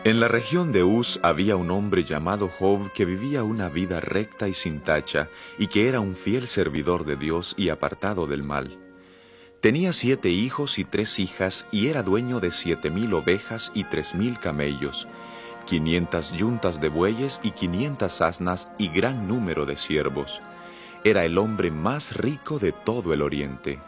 En la región de Uz había un hombre llamado Job que vivía una vida recta y sin tacha, y que era un fiel servidor de Dios y apartado del mal. Tenía 7 hijos y 3 hijas, y era dueño de 7,000 ovejas y 3,000 camellos, 500 yuntas de bueyes y 500 asnas, y gran número de siervos. Era el hombre más rico de todo el oriente.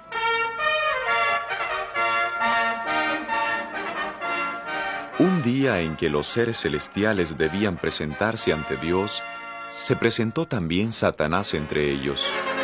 Un día en que los seres celestiales debían presentarse ante Dios, se presentó también Satanás entre ellos.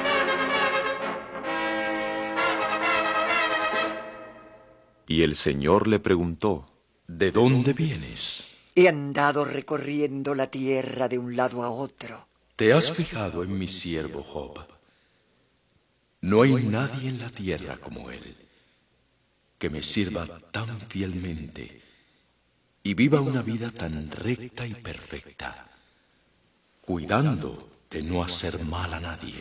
Y el Señor le preguntó: ¿De dónde vienes? He andado recorriendo la tierra de un lado a otro. ¿Te has fijado en mi siervo Job? No hay nadie en la tierra como él, que me sirva tan fielmente y viva una vida tan recta y perfecta, cuidando de no hacer mal a nadie.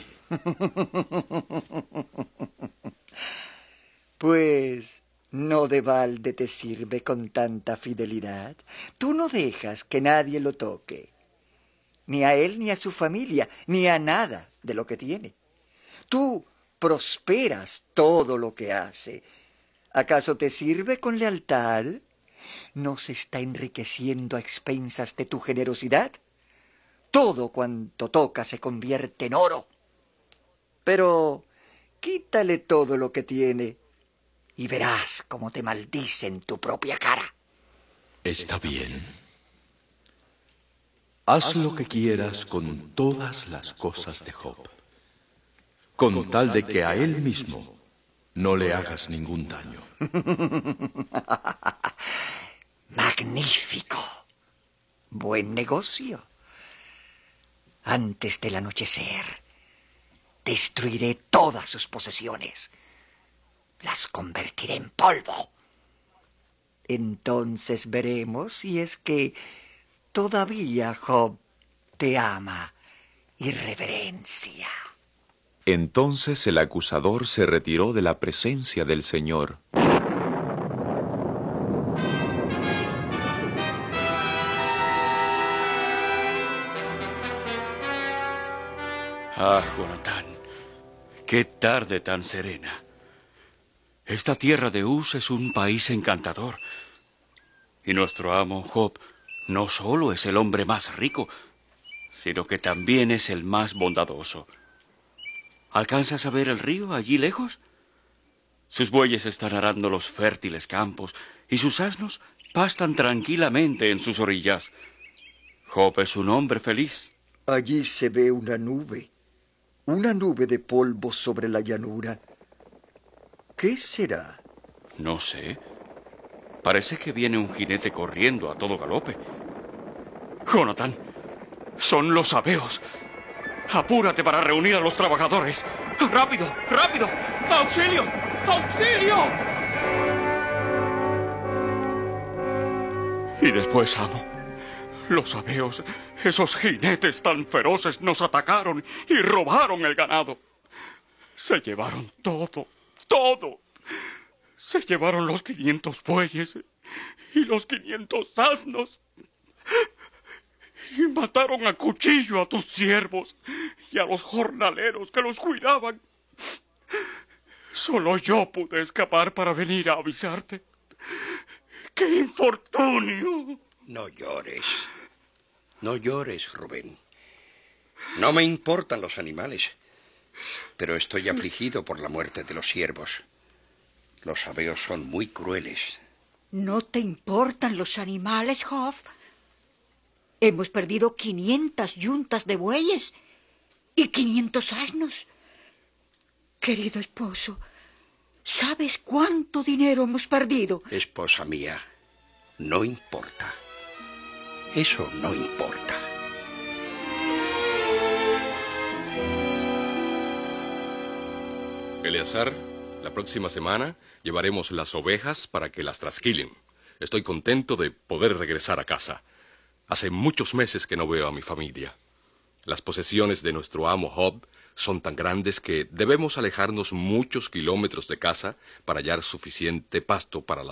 Pues no de balde te sirve con tanta fidelidad. Tú no dejas que nadie lo toque, ni a él, ni a su familia, ni a nada de lo que tiene. Tú prosperas todo lo que hace. ¿Acaso te sirve con lealtad? ¿No se está enriqueciendo a expensas de tu generosidad? Todo cuanto toca se convierte en oro. Pero quítale todo lo que tiene y verás cómo te maldice en tu propia cara. Está bien. Haz lo que quieras con todas las cosas de Job, con tal de que a él mismo no le hagas ningún daño. Magnífico. Buen negocio. Antes del anochecer, destruiré todas sus posesiones. Las convertiré en polvo. Entonces veremos si es que todavía Job te ama y reverencia. Entonces el acusador se retiró de la presencia del Señor. Ah, Jonatán, qué tarde tan serena. Esta tierra de Uz es un país encantador. Y nuestro amo Job no solo es el hombre más rico, sino que también es el más bondadoso. ¿Alcanzas a ver el río allí lejos? Sus bueyes están arando los fértiles campos y sus asnos pastan tranquilamente en sus orillas. Job es un hombre feliz. Allí se ve una nube de polvo sobre la llanura. ¿Qué será? No sé. Parece que viene un jinete corriendo a todo galope. Jonatán, son los sabeos. Apúrate para reunir a los trabajadores. ¡Rápido, rápido! ¡Auxilio! ¡Auxilio! Y después, amo, los sabeos, esos jinetes tan feroces, nos atacaron y robaron el ganado. Se llevaron todo, todo. Se llevaron los 500 bueyes y los 500 asnos. Y mataron a cuchillo a tus siervos y a los jornaleros que los cuidaban. Solo yo pude escapar para venir a avisarte. ¡Qué infortunio! No llores. No llores, Rubén. No me importan los animales, pero estoy afligido por la muerte de los siervos. Los sabeos son muy crueles. ¿No te importan los animales, Job? Hemos perdido 500 yuntas de bueyes y 500 asnos. Querido esposo, ¿sabes cuánto dinero hemos perdido? Esposa mía, no importa. Eso no importa. Eleazar, la próxima semana llevaremos las ovejas para que las trasquilen. Estoy contento de poder regresar a casa. Hace muchos meses que no veo a mi familia. Las posesiones de nuestro amo Job son tan grandes que debemos alejarnos muchos kilómetros de casa para hallar suficiente pasto para